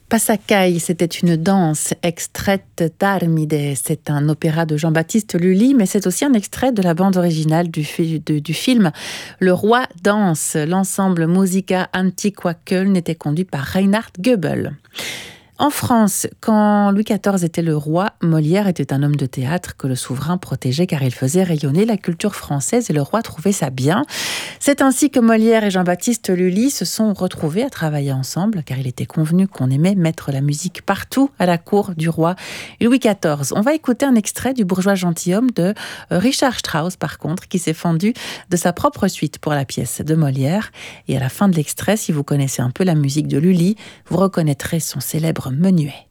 Passacaille, c'était une danse extraite d'Armide. C'est un opéra de Jean-Baptiste Lully, mais c'est aussi un extrait de la bande originale du film Le Roi danse. L'ensemble Musica Antiqua Köln était conduit par Reinhard Goebel. En France, quand Louis XIV était le roi, Molière était un homme de théâtre que le souverain protégeait car il faisait rayonner la culture française et le roi trouvait ça bien. C'est ainsi que Molière et Jean-Baptiste Lully se sont retrouvés à travailler ensemble car il était convenu qu'on aimait mettre la musique partout à la cour du roi Louis XIV. On va écouter un extrait du Bourgeois gentilhomme de Richard Strauss par contre qui s'est fendu de sa propre suite pour la pièce de Molière. Et à la fin de l'extrait, si vous connaissez un peu la musique de Lully, vous reconnaîtrez son célèbre menuet.